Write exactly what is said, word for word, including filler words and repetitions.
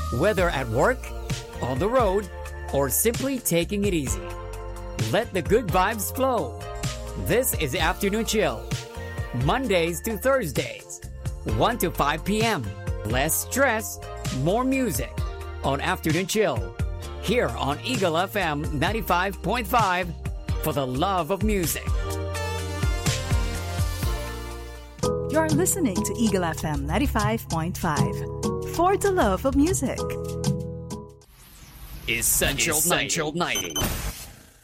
Whether at work, on the road, or simply taking it easy, let the good vibes flow. This is Afternoon Chill. Mondays to Thursdays, one to five p.m. Less stress, more music on Afternoon Chill. Here on Eagle F M ninety-five point five for the love of music. You're listening to Eagle F M ninety-five point five for the love of music. Essential, Essential ninety. ninety.